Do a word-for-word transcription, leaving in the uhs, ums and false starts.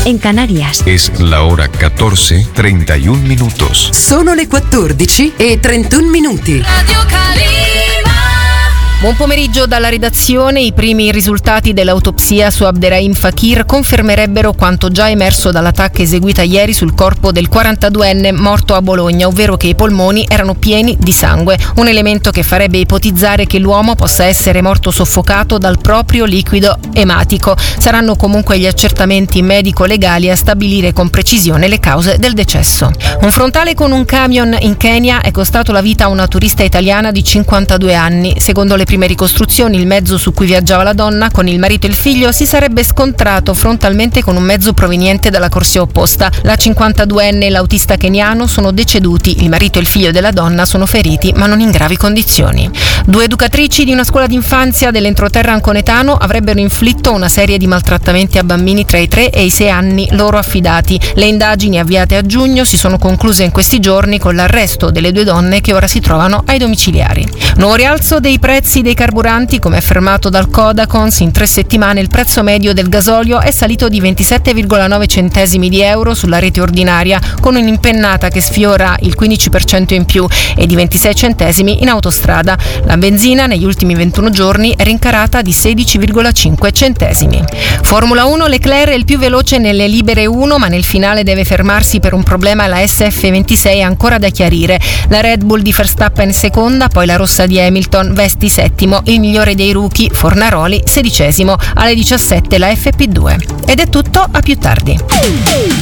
en Canarias. Es la hora catorce, treinta y un minutos. Sono le quattordici e trentuno minuti. Radio Calima. Buon pomeriggio dalla redazione. I primi risultati dell'autopsia su Abderrahim Fakir confermerebbero quanto già emerso dalla T A C eseguita ieri sul corpo del quarantaduenne morto a Bologna, ovvero che i polmoni erano pieni di sangue, un elemento che farebbe ipotizzare che l'uomo possa essere morto soffocato dal proprio liquido ematico. Saranno comunque gli accertamenti medico-legali a stabilire con precisione le cause del decesso. Un frontale con un camion in Kenya è costato la vita a una turista italiana di cinquantadue anni. Secondo le prime ricostruzioni, il mezzo su cui viaggiava la donna con il marito e il figlio si sarebbe scontrato frontalmente con un mezzo proveniente dalla corsia opposta. La cinquantaduenne e l'autista keniano sono deceduti, il marito e il figlio della donna sono feriti ma non in gravi condizioni. Due educatrici di una scuola d'infanzia dell'entroterra anconetano avrebbero inflitto una serie di maltrattamenti a bambini tra i tre e i sei anni loro affidati. Le indagini avviate a giugno si sono concluse in questi giorni con l'arresto delle due donne che ora si trovano ai domiciliari. Nuovo rialzo dei prezzi dei carburanti, come affermato dal Codacons. In tre settimane il prezzo medio del gasolio è salito di ventisette virgola nove centesimi di euro sulla rete ordinaria, con un'impennata che sfiora il quindici per cento in più, e di ventisei centesimi in autostrada. La benzina negli ultimi ventuno giorni è rincarata di sedici virgola cinque centesimi. Formula uno, Leclerc è il più veloce nelle libere uno, ma nel finale deve fermarsi per un problema alla S F ventisei ancora da chiarire. La Red Bull di Verstappen seconda, poi la rossa di Hamilton, Vesti settimo, il migliore dei rookie Fornaroli sedicesimo. Alle diciassette la F P due. Ed è tutto, a più tardi.